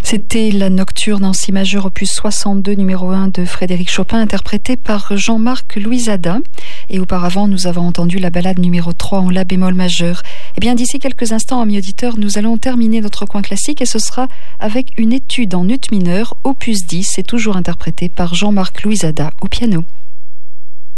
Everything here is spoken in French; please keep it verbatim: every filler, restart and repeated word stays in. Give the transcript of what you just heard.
C'était la Nocturne en si majeur opus soixante-deux numéro un de Frédéric Chopin, interprétée par Jean-Marc Louisada. Et auparavant, nous avons entendu la ballade numéro trois en la bémol majeur. Eh bien, d'ici quelques instants, amis auditeurs, nous allons terminer notre coin classique et ce sera avec une étude en ut mineur, opus dix, et toujours interprétée par Jean-Marc Louisada au piano.